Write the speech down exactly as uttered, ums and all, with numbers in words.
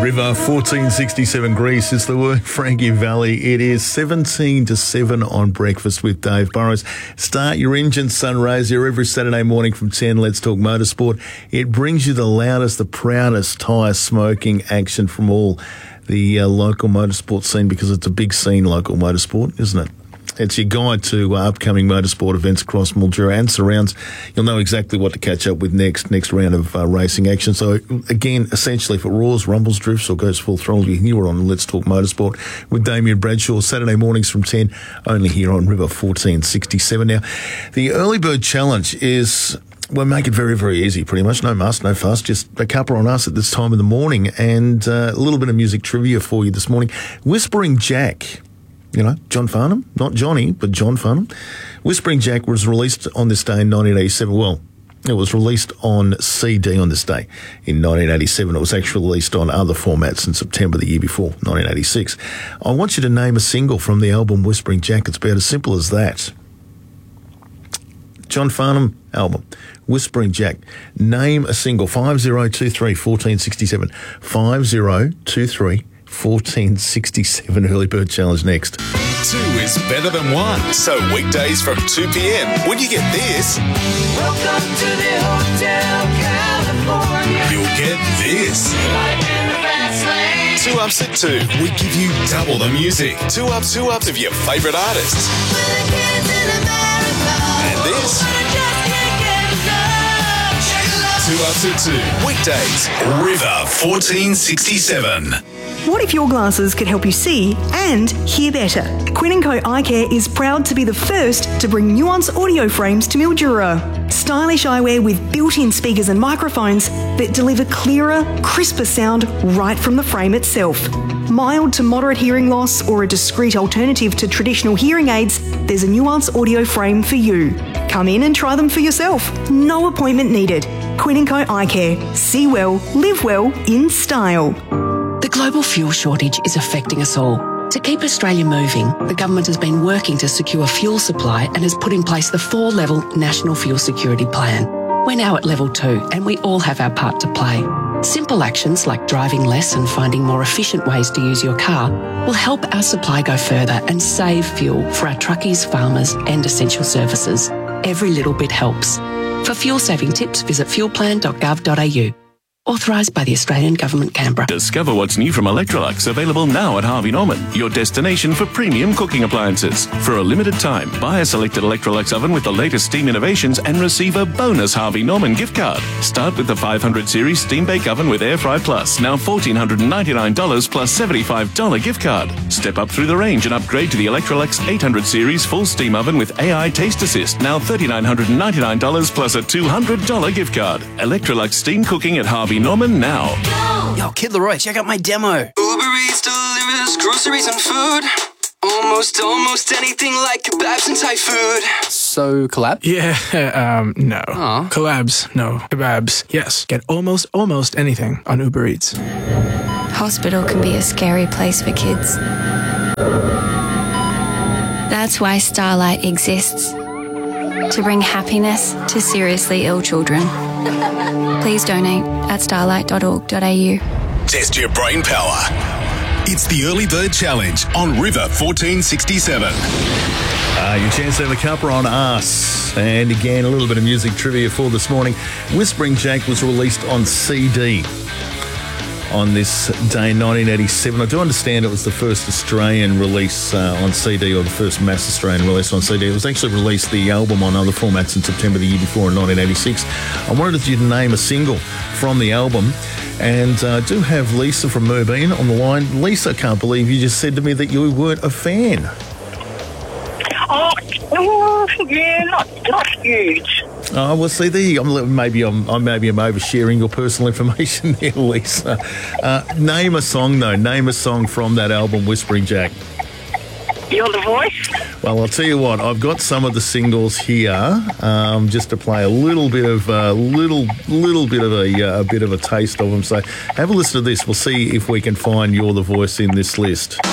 River, fourteen sixty-seven Greece. It's the word Frankie Valley. It is seventeen to seven on Breakfast with Dave Burrows. Start your engine, Sunrays, here every Saturday morning from ten. Let's talk motorsport. It brings you the loudest, the proudest tyre smoking action from all the uh, local motorsport scene, because it's a big scene, local motorsport, isn't it? It's your guide to uh, upcoming motorsport events across Mildura and surrounds. You'll know exactly what to catch up with next, next round of uh, racing action. So, again, essentially, if it roars, rumbles, drifts, or goes full throttle, you can hear it on Let's Talk Motorsport with Damien Bradshaw, Saturday mornings from ten, only here on River fourteen sixty-seven. Now, the Early Bird Challenge is... we'll make it very, very easy, pretty much. No muss, no fuss, just a couple on us at this time of the morning. And uh, a little bit of music trivia for you this morning. Whispering Jack... you know, John Farnham, not Johnny, but John Farnham. Whispering Jack was released on this day in nineteen eighty-seven. Well, it was released on C D on this day in nineteen eighty-seven. It was actually released on other formats in September the year before, nineteen eighty-six. I want you to name a single from the album Whispering Jack. It's about as simple as that. John Farnham album, Whispering Jack. Name a single. five oh two three, one four six seven. five oh two three, fourteen sixty-seven. Early Bird Challenge next. Two is better than one. So weekdays from two p.m. when you get this, Welcome to the Hotel California. you'll get this. Life in the fast lane. Two Ups at two. We give you double the music. Two ups, two ups of your favourite artists. For the kids in America. And this, I just can't get enough. Check it out. Two Ups at two. Weekdays, River fourteen sixty-seven. What if your glasses could help you see and hear better? Quinn and Co Eye Care is proud to be the first to bring Nuance audio frames to Mildura. Stylish eyewear with built-in speakers and microphones that deliver clearer, crisper sound right from the frame itself. Mild to moderate hearing loss or a discreet alternative to traditional hearing aids, there's a Nuance audio frame for you. Come in and try them for yourself. No appointment needed. Quinn and Co Eye Care. See well, live well, in style. The global fuel shortage is affecting us all. To keep Australia moving, the government has been working to secure fuel supply and has put in place the four-level National Fuel Security Plan. We're now at level two and we all have our part to play. Simple actions like driving less and finding more efficient ways to use your car will help our supply go further and save fuel for our truckies, farmers and essential services. Every little bit helps. For fuel-saving tips, visit fuel plan dot gov dot a u. Authorised by the Australian Government, Canberra. Discover what's new from Electrolux, available now at Harvey Norman, your destination for premium cooking appliances. For a limited time, buy a selected Electrolux oven with the latest steam innovations and receive a bonus Harvey Norman gift card. Start with the five hundred series Steam Bake Oven with Air Fry Plus, now one thousand four hundred ninety-nine dollars plus seventy-five dollars gift card. Step up through the range and upgrade to the Electrolux eight hundred series Full Steam Oven with A I Taste Assist, now three thousand nine hundred ninety-nine dollars plus a two hundred dollars gift card. Electrolux Steam Cooking at Harvey Norman now. Yo, Kid Leroy, check out my demo. Uber Eats delivers groceries and food. Almost, almost anything like kebabs and Thai food. So, collab? Yeah, um, no. Aw. Collabs, no. Kebabs, yes. Get almost, almost anything on Uber Eats. Hospital can be a scary place for kids. That's why Starlight exists. To bring happiness to seriously ill children. Please donate at starlight dot org dot a u. Test your brain power. It's the Early Bird Challenge on River fourteen sixty-seven. Uh, your chance to have a cuppa on us. And again, a little bit of music trivia for this morning. Whispering Jack was released on C D on this day in nineteen eighty-seven. I do understand it was the first Australian release uh, on C D, or the first mass Australian release on C D. It was actually released, the album, on other formats in September the year before in nineteen eighty-six. I wanted you to name a single from the album, and I uh, do have Lisa from Merbein on the line. Lisa, I can't believe you just said to me that you weren't a fan. Oh, oh yeah, not not huge. Oh, well, see, there you go. Maybe I'm, I'm maybe I'm oversharing your personal information there, Lisa. Uh, name a song, though. Name a song from that album, Whispering Jack. You're the voice? Well, I'll tell you what. I've got some of the singles here, um, just to play a little bit of a uh, little little bit of a, uh, a bit of a taste of them. So have a listen to this. We'll see if we can find You're the Voice in this list.